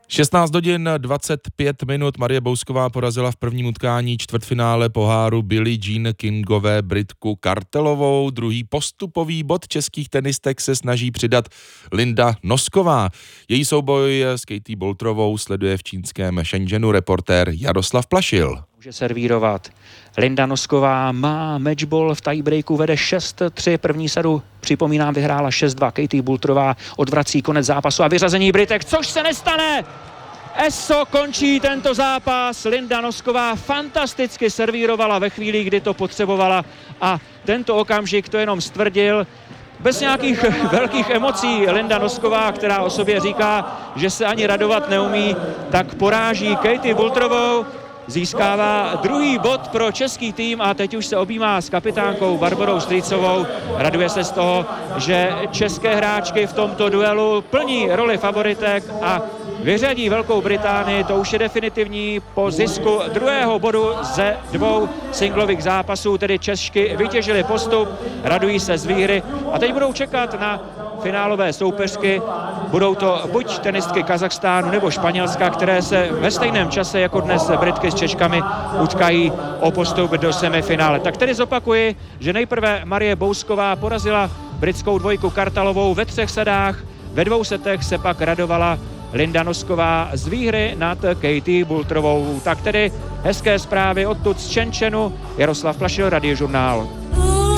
16 hodin 25 minut. Marie Bousková porazila v prvním utkání čtvrtfinále poháru Billie Jean Kingové Britku Kartelovou. Druhý postupový bod českých tenistek se snaží přidat Linda Nosková. Její souboj s Katie Boulterovou sleduje v čínském Shenzhenu reportér Jaroslav Plašil. Může servírovat. Linda Nosková má matchball v tiebreaku, vede 6-3. První sadu, připomínám, vyhrála 6-2. Katie Boulterová odvrací konec zápasu a vyřazení Britek, což se nestane! ESO končí tento zápas. Linda Nosková fantasticky servírovala ve chvíli, kdy to potřebovala a tento okamžik to jenom stvrdil. Bez nějakých velkých emocí Linda Nosková, která o sobě říká, že se ani radovat neumí, tak poráží Katie Boulterovou. Získává druhý bod pro český tým a teď už se objímá s kapitánkou Barborou Strýcovou. Raduje se z toho, že české hráčky v tomto duelu plní roli favoritek a vyřadí Velkou Británii. To už je definitivní po zisku druhého bodu ze dvou singlových zápasů, tedy Češky vytěžily postup, radují se z výhry a teď budou čekat na finálové soupeřky. Budou to buď tenistky Kazachstánu nebo Španělska, které se ve stejném čase jako dnes Britky s Češkami utkají o postup do semifinále. Tak tedy zopakuji, že nejprve Marie Bousková porazila britskou dvojku Kartelovou ve 3 setách, ve 2 setech se pak radovala Linda Nosková z výhry nad Katie Boulterovou. Tak tedy hezké zprávy odtud z Shenzhenu. Jaroslav Plašil, Radiožurnál.